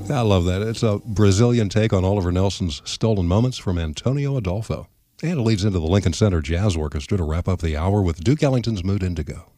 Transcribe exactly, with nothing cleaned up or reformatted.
I love that. It's a Brazilian take on Oliver Nelson's Stolen Moments from Antonio Adolfo. And it leads into the Lincoln Center Jazz Orchestra to wrap up the hour with Duke Ellington's Mood Indigo.